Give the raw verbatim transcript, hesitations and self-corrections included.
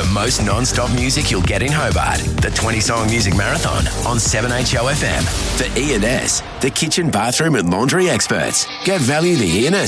most non-stop music you'll get in Hobart. The twenty-song music marathon on seven H O F M. For E and S, the kitchen, bathroom and laundry experts. Get value the E and S